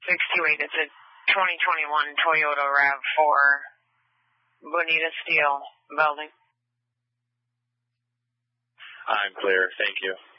628. It's a 2021 Toyota RAV4, Bonita Steel, Belding. I'm clear. Thank you.